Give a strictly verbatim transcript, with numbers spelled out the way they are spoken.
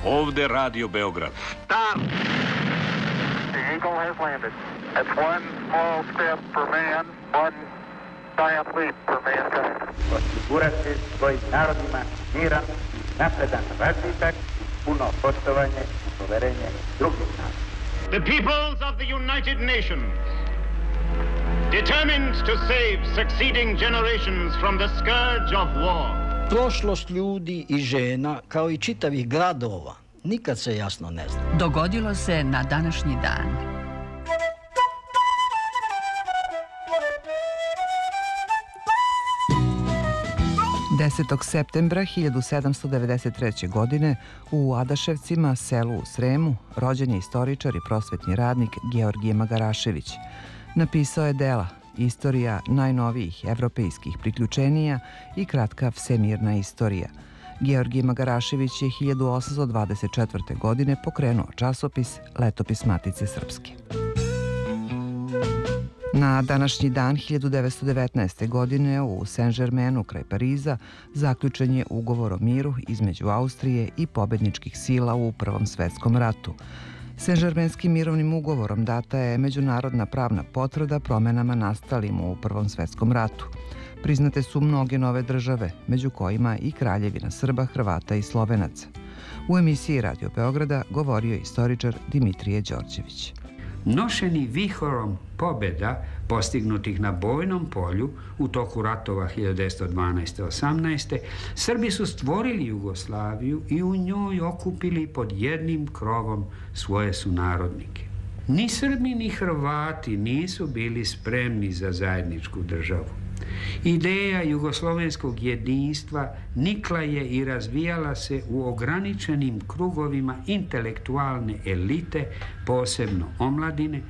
Ovde Radio Beograd. Stop! The Eagle has landed. That's one small step for man, one giant leap for mankind. Osigurati svojim narodima miran, napredan razvitak, puno poštovanje i poverenje drugih naroda. The peoples of the United Nations, determined to save succeeding generations from the scourge of war. Prošlost ljudi i žena, kao i čitavih gradova, nikad se jasno ne zna. Dogodilo se na današnji dan. desetog septembra hiljadu sedamsto devedeset treće. godine u Adaševcima, selu u Sremu, rođen je istoričar i prosvetni radnik Georgije Magarašević. Napisao je dela Istorija najnovijih evropejskih priključenija i kratka Vsemirna istorija. Georgije Magarašević je hiljadu osamsto dvadeset četvrte. godine pokrenuo časopis Letopis Matice Srpske. Na današnji dan hiljadu devetsto devetnaeste. godine u Saint-Germainu kraj Pariza zaključen je ugovor o miru između Austrije i pobedničkih sila u Prvom svetskom ratu. Saint-Germainskim mirovnim ugovorom data je međunarodna pravna potvrda promenama nastalim u Prvom svetskom ratu. Priznate su mnoge nove države, među kojima i Kraljevina Srba, Hrvata i Slovenaca. U emisiji Radio Beograda govorio je istoričar Dimitrije Đorđević. Nošeni vihorom pobjeda postignutih na bojnom polju u toku ratova hiljadu devetsto dvanaeste do osamnaeste. Srbi su stvorili Jugoslaviju i u njoj okupili pod jednim krovom svoje sunarodnike. Ni Srbi ni Hrvati nisu bili spremni za zajedničku državu. Ideja jugoslovenskog jedinstva nikla je i razvijala se u ograničenim krugovima intelektualne elite, posebno omladine,